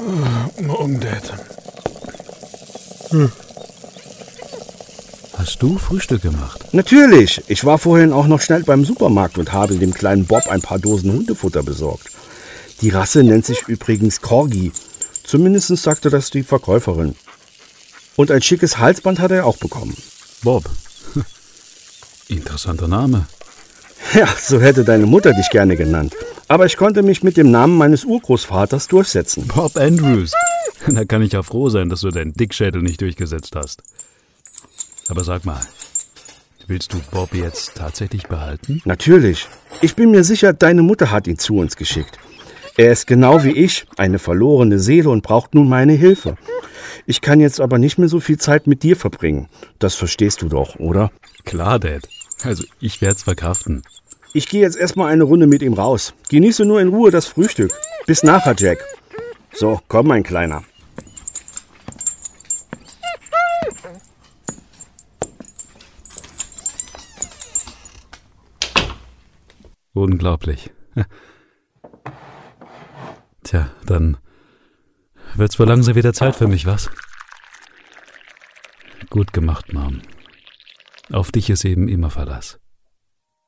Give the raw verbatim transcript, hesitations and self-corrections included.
Morgen, Dad. Hm. Hast du Frühstück gemacht? Natürlich. Ich war vorhin auch noch schnell beim Supermarkt und habe dem kleinen Bob ein paar Dosen Hundefutter besorgt. Die Rasse nennt sich übrigens Corgi. Zumindest sagte das die Verkäuferin. Und ein schickes Halsband hat er auch bekommen. Bob. Interessanter Name. Ja, so hätte deine Mutter dich gerne genannt. Aber ich konnte mich mit dem Namen meines Urgroßvaters durchsetzen. Bob Andrews. Da kann ich ja froh sein, dass du deinen Dickschädel nicht durchgesetzt hast. Aber sag mal, willst du Bob jetzt tatsächlich behalten? Natürlich. Ich bin mir sicher, deine Mutter hat ihn zu uns geschickt. Er ist genau wie ich, eine verlorene Seele und braucht nun meine Hilfe. Ich kann jetzt aber nicht mehr so viel Zeit mit dir verbringen. Das verstehst du doch, oder? Klar, Dad. Also ich werd's verkraften. Ich gehe jetzt erstmal eine Runde mit ihm raus. Genieße nur in Ruhe das Frühstück. Bis nachher, Jack. So, komm, mein Kleiner. Unglaublich. Tja, dann wird's wohl langsam wieder Zeit für mich, was? Gut gemacht, Mom. Auf dich ist eben immer Verlass.